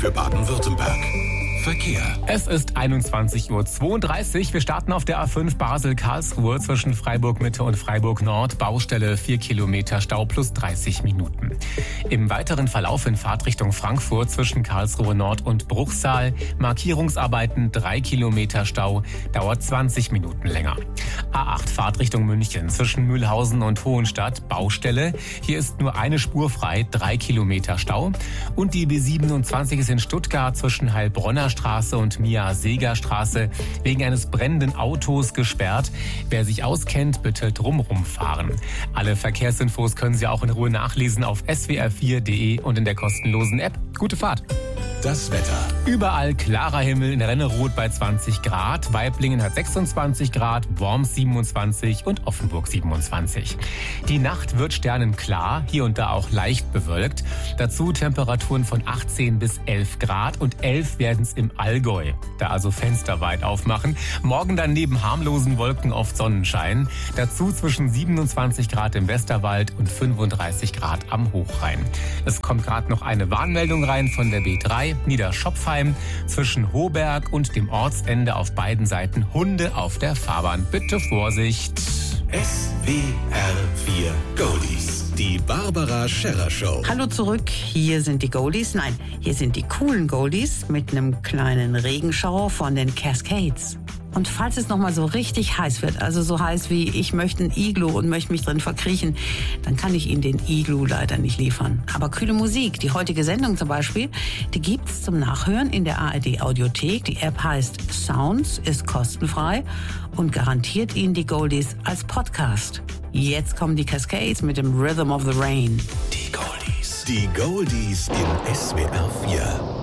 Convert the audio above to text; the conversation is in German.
für Baden-Württemberg. Verkehr. Es ist 21:32 Uhr. Wir starten auf der A5 Basel-Karlsruhe zwischen Freiburg-Mitte und Freiburg-Nord. Baustelle 4 Kilometer Stau plus 30 Minuten. Im weiteren Verlauf in Fahrtrichtung Frankfurt zwischen Karlsruhe Nord und Bruchsal. Markierungsarbeiten 3 Kilometer Stau, dauert 20 Minuten länger. A8 Fahrtrichtung München zwischen Mühlhausen und Hohenstadt. Baustelle. Hier ist nur eine Spur frei, 3 Kilometer Stau. Und die B27 ist in Stuttgart zwischen Heilbronner Straße und Mia-Seeger-Straße wegen eines brennenden Autos gesperrt. Wer sich auskennt, bitte drumherum fahren. Alle Verkehrsinfos können Sie auch in Ruhe nachlesen auf swr4.de und in der kostenlosen App. Gute Fahrt! Das Wetter. Überall klarer Himmel, in Renneroth bei 20 Grad, Waiblingen hat 26 Grad, Worms 27 und Offenburg 27. Die Nacht wird sternenklar, hier und da auch leicht bewölkt. Dazu Temperaturen von 18 bis 11 Grad und 11 werden es im Allgäu. Da also Fenster weit aufmachen. Morgen dann neben harmlosen Wolken oft Sonnenschein. Dazu zwischen 27 Grad im Westerwald und 35 Grad am Hochrhein. Es kommt gerade noch eine Warnmeldung rein von der B3. Niederschopfheim zwischen Hoberg und dem Ortsende auf beiden Seiten Hunde auf der Fahrbahn. Bitte Vorsicht! SWR 4 Goldies. Die Barbara Scherrer Show. Hallo zurück, hier sind die Goldies. Nein, hier sind die coolen Goldies mit einem kleinen Regenschauer von den Cascades. Und falls es nochmal so richtig heiß wird, also so heiß wie ich möchte ein Iglu und möchte mich drin verkriechen, dann kann ich Ihnen den Iglu leider nicht liefern. Aber kühle Musik, die heutige Sendung zum Beispiel, die gibt's zum Nachhören in der ARD Audiothek. Die App heißt Sounds, ist kostenfrei und garantiert Ihnen die Goldies als Podcast. Jetzt kommen die Cascades mit dem Rhythm of the Rain. Die Goldies. Die Goldies in SWR 4.